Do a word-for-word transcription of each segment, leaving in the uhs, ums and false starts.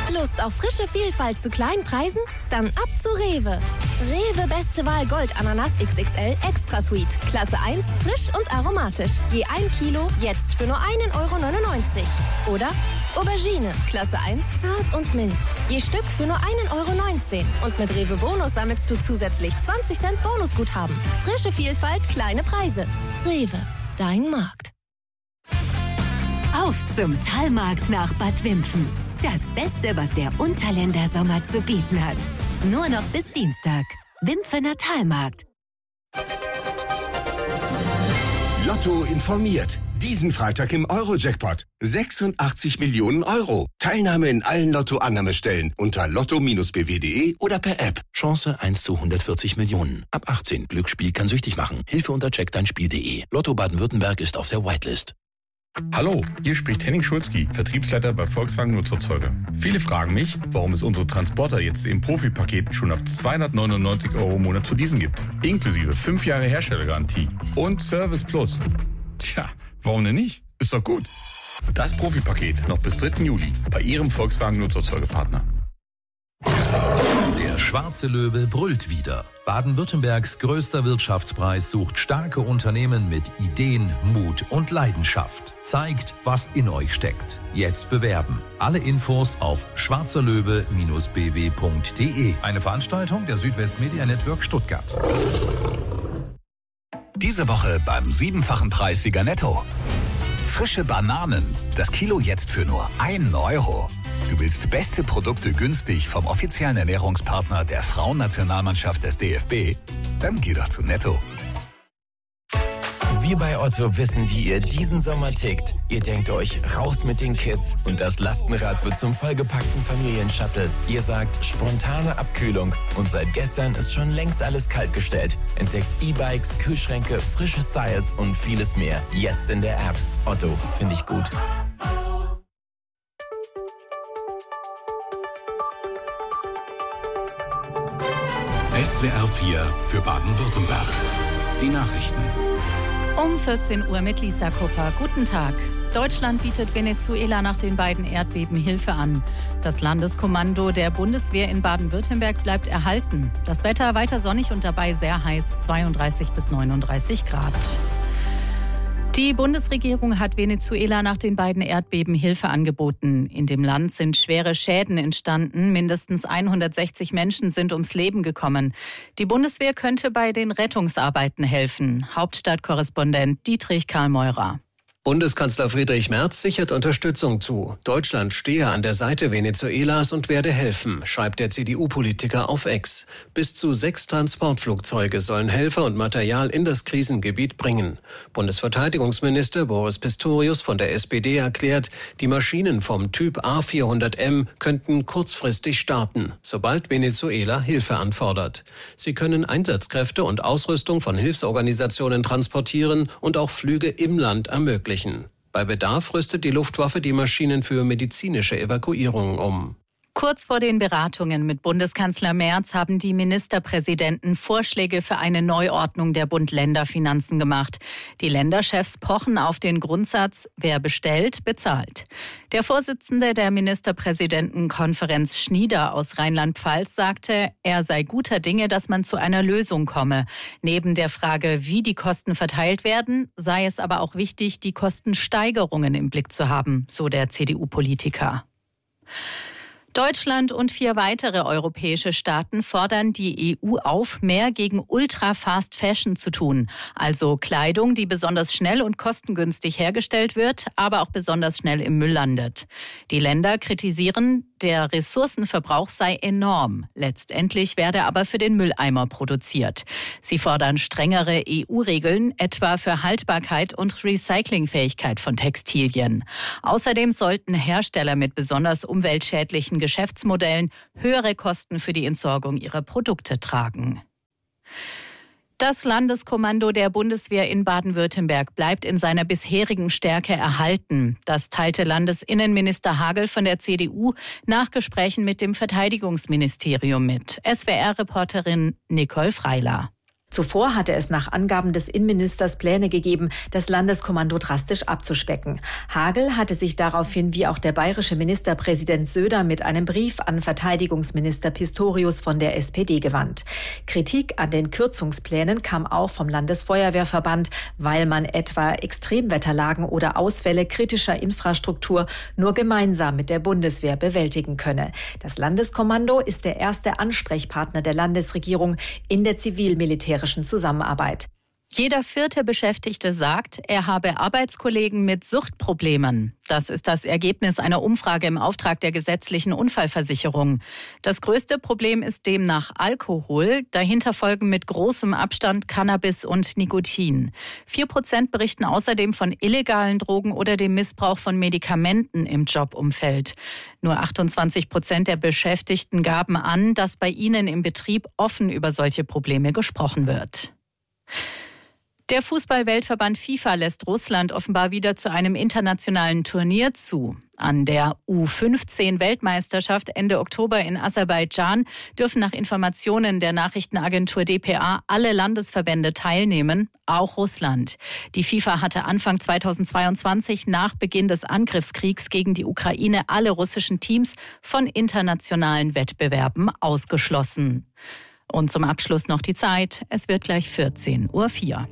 Lust auf frische Vielfalt zu kleinen Preisen? Dann ab zu Rewe. Rewe Beste Wahl Gold Ananas X X L Extra Sweet. Klasse eins, frisch und aromatisch. Je ein Kilo, jetzt für nur einen Euro neunundneunzig. Oder Aubergine, Klasse eins, zart und mild. Je Stück für nur einen Euro neunzehn. Und mit Rewe Bonus sammelst du zusätzlich zwanzig Cent Bonusguthaben. Frische Vielfalt, kleine Preise. Rewe, dein Markt. Auf zum Talmarkt nach Bad Wimpfen. Das Beste, was der Unterländer Sommer zu bieten hat. Nur noch bis Dienstag. Wimpfener Talmarkt. Lotto informiert. Diesen Freitag im Euro-Jackpot. sechsundachtzig Millionen Euro. Teilnahme in allen Lotto-Annahmestellen unter lotto Bindestrich b w punkt d e oder per App. Chance eins zu hundertvierzig Millionen. Ab achtzehn. Glücksspiel kann süchtig machen. Hilfe unter check dein spiel punkt d e. Lotto Baden-Württemberg ist auf der Whitelist. Hallo, hier spricht Henning Schulzki, Vertriebsleiter bei Volkswagen Nutzerzeuger. Viele fragen mich, warum es unsere Transporter jetzt im Profipaket schon ab zweihundertneunundneunzig Euro im Monat zu leasen gibt. Inklusive fünf Jahre Herstellergarantie und Service Plus. Tja, warum denn nicht? Ist doch gut. Das Profipaket noch bis dritten Juli bei Ihrem Volkswagen Nutzerzeugerpartner. Der schwarze Löwe brüllt wieder. Baden-Württembergs größter Wirtschaftspreis sucht starke Unternehmen mit Ideen, Mut und Leidenschaft. Zeigt, was in euch steckt. Jetzt bewerben. Alle Infos auf schwarzerlöwe Bindestrich b w punkt d e. Eine Veranstaltung der Südwest Media Network Stuttgart. Diese Woche beim siebenfachen Preissieger Netto. Frische Bananen. Das Kilo jetzt für nur einen Euro. Du willst beste Produkte günstig vom offiziellen Ernährungspartner der Frauennationalmannschaft des D F B? Dann geh doch zu Netto. Wir bei Otto wissen, wie ihr diesen Sommer tickt. Ihr denkt euch, raus mit den Kids und das Lastenrad wird zum vollgepackten Familienshuttle. Ihr sagt, spontane Abkühlung und seit gestern ist schon längst alles kaltgestellt. Entdeckt E-Bikes, Kühlschränke, frische Styles und vieles mehr. Jetzt in der App. Otto, finde ich gut. S W R vier für Baden-Württemberg. Die Nachrichten. Um vierzehn Uhr mit Lisa Kupper. Guten Tag. Deutschland bietet Venezuela nach den beiden Erdbeben Hilfe an. Das Landeskommando der Bundeswehr in Baden-Württemberg bleibt erhalten. Das Wetter weiter sonnig und dabei sehr heiß, zweiunddreißig bis neununddreißig Grad. Die Bundesregierung hat Venezuela nach den beiden Erdbeben Hilfe angeboten. In dem Land sind schwere Schäden entstanden. Mindestens hundertsechzig Menschen sind ums Leben gekommen. Die Bundeswehr könnte bei den Rettungsarbeiten helfen. Hauptstadtkorrespondent Dietrich Karl Meurer. Bundeskanzler Friedrich Merz sichert Unterstützung zu. Deutschland stehe an der Seite Venezuelas und werde helfen, schreibt der C D U-Politiker auf X. Bis zu sechs Transportflugzeuge sollen Helfer und Material in das Krisengebiet bringen. Bundesverteidigungsminister Boris Pistorius von der S P D erklärt, die Maschinen vom Typ A vierhundert M könnten kurzfristig starten, sobald Venezuela Hilfe anfordert. Sie können Einsatzkräfte und Ausrüstung von Hilfsorganisationen transportieren und auch Flüge im Land ermöglichen. Bei Bedarf rüstet die Luftwaffe die Maschinen für medizinische Evakuierungen um. Kurz vor den Beratungen mit Bundeskanzler Merz haben die Ministerpräsidenten Vorschläge für eine Neuordnung der Bund-Länder-Finanzen gemacht. Die Länderchefs pochen auf den Grundsatz, wer bestellt, bezahlt. Der Vorsitzende der Ministerpräsidentenkonferenz Schnieder aus Rheinland-Pfalz sagte, er sei guter Dinge, dass man zu einer Lösung komme. Neben der Frage, wie die Kosten verteilt werden, sei es aber auch wichtig, die Kostensteigerungen im Blick zu haben, so der C D U-Politiker. Deutschland und vier weitere europäische Staaten fordern die E U auf, mehr gegen Ultra-Fast Fashion zu tun. Also Kleidung, die besonders schnell und kostengünstig hergestellt wird, aber auch besonders schnell im Müll landet. Die Länder kritisieren, der Ressourcenverbrauch sei enorm. Letztendlich werde aber für den Mülleimer produziert. Sie fordern strengere E U-Regeln, etwa für Haltbarkeit und Recyclingfähigkeit von Textilien. Außerdem sollten Hersteller mit besonders umweltschädlichen Geschäftsmodellen höhere Kosten für die Entsorgung ihrer Produkte tragen. Das Landeskommando der Bundeswehr in Baden-Württemberg bleibt in seiner bisherigen Stärke erhalten. Das teilte Landesinnenminister Hagel von der C D U nach Gesprächen mit dem Verteidigungsministerium mit. S W R-Reporterin Nicole Freiler. Zuvor hatte es nach Angaben des Innenministers Pläne gegeben, das Landeskommando drastisch abzuspecken. Hagel hatte sich daraufhin, wie auch der bayerische Ministerpräsident Söder, mit einem Brief an Verteidigungsminister Pistorius von der S P D gewandt. Kritik an den Kürzungsplänen kam auch vom Landesfeuerwehrverband, weil man etwa Extremwetterlagen oder Ausfälle kritischer Infrastruktur nur gemeinsam mit der Bundeswehr bewältigen könne. Das Landeskommando ist der erste Ansprechpartner der Landesregierung in der zivil-militärischen Zusammenarbeit. Jeder vierte Beschäftigte sagt, er habe Arbeitskollegen mit Suchtproblemen. Das ist das Ergebnis einer Umfrage im Auftrag der gesetzlichen Unfallversicherung. Das größte Problem ist demnach Alkohol. Dahinter folgen mit großem Abstand Cannabis und Nikotin. Vier Prozent berichten außerdem von illegalen Drogen oder dem Missbrauch von Medikamenten im Jobumfeld. Nur achtundzwanzig Prozent der Beschäftigten gaben an, dass bei ihnen im Betrieb offen über solche Probleme gesprochen wird. Der Fußball-Weltverband FIFA lässt Russland offenbar wieder zu einem internationalen Turnier zu. An der U fünfzehn Weltmeisterschaft Ende Oktober in Aserbaidschan dürfen nach Informationen der Nachrichtenagentur D P A alle Landesverbände teilnehmen, auch Russland. Die FIFA hatte Anfang zweitausendzweiundzwanzig nach Beginn des Angriffskriegs gegen die Ukraine alle russischen Teams von internationalen Wettbewerben ausgeschlossen. Und zum Abschluss noch die Zeit. Es wird gleich vierzehn Uhr vier.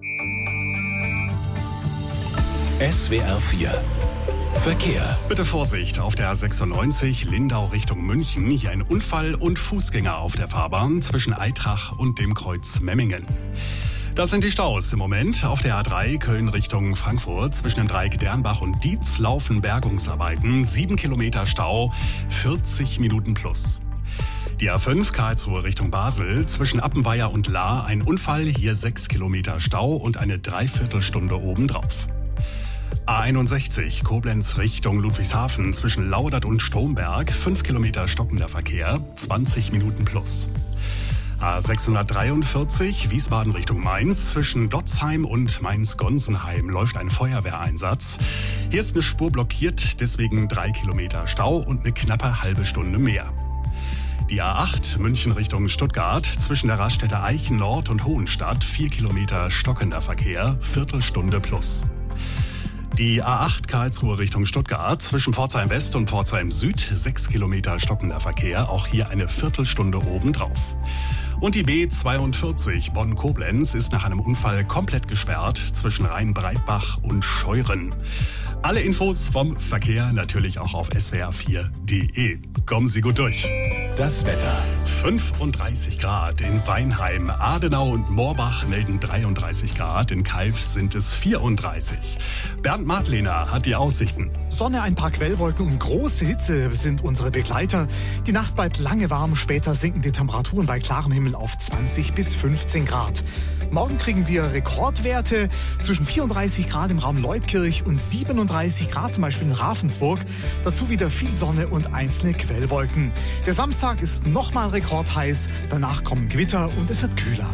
S W R vier Verkehr. Bitte Vorsicht auf der A sechsundneunzig Lindau Richtung München. Hier ein Unfall und Fußgänger auf der Fahrbahn zwischen Aitrach und dem Kreuz Memmingen. Das sind die Staus im Moment. Auf der A drei Köln Richtung Frankfurt zwischen dem Dreieck Dernbach und Dietz laufen Bergungsarbeiten. Sieben Kilometer Stau, vierzig Minuten plus. Die A fünf Karlsruhe Richtung Basel zwischen Appenweier und Lahr ein Unfall, hier sechs Kilometer Stau und eine Dreiviertelstunde obendrauf. A einundsechzig Koblenz Richtung Ludwigshafen zwischen Laudert und Stromberg, fünf Kilometer stockender Verkehr, zwanzig Minuten plus. A sechshundertdreiundvierzig Wiesbaden Richtung Mainz zwischen Dotzheim und Mainz-Gonsenheim läuft ein Feuerwehreinsatz. Hier ist eine Spur blockiert, deswegen drei Kilometer Stau und eine knappe halbe Stunde mehr. Die A acht München Richtung Stuttgart zwischen der Raststätte Eichen Nord und Hohenstadt, vier Kilometer stockender Verkehr, Viertelstunde plus. Die A acht Karlsruhe Richtung Stuttgart zwischen Pforzheim West und Pforzheim Süd, sechs Kilometer stockender Verkehr, auch hier eine Viertelstunde obendrauf. Und die B zweiundvierzig Bonn-Koblenz ist nach einem Unfall komplett gesperrt zwischen Rhein-Breitbach und Scheuren. Alle Infos vom Verkehr natürlich auch auf S W R vier Punkt de. Kommen Sie gut durch. Das Wetter. fünfunddreißig Grad in Weinheim, Adenau und Moorbach melden dreiunddreißig Grad, in Calw sind es vierunddreißig. Bernd Madlener hat die Aussichten. Sonne, ein paar Quellwolken und große Hitze sind unsere Begleiter. Die Nacht bleibt lange warm, später sinken die Temperaturen bei klarem Himmel auf zwanzig bis fünfzehn Grad. Morgen kriegen wir Rekordwerte zwischen vierunddreißig Grad im Raum Leutkirch und siebenunddreißig Grad zum Beispiel in Ravensburg. Dazu wieder viel Sonne und einzelne Quellwolken. Der Samstag ist nochmal rekordheiß, danach kommen Gewitter und es wird kühler.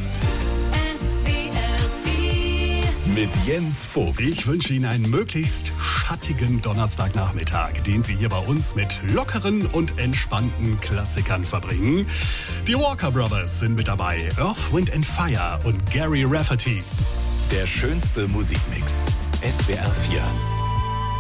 Mit Jens Vogt. Ich wünsche Ihnen einen möglichst schattigen Donnerstagnachmittag, den Sie hier bei uns mit lockeren und entspannten Klassikern verbringen. Die Walker Brothers sind mit dabei, Earth, Wind and Fire und Gary Rafferty. Der schönste Musikmix. S W R vier.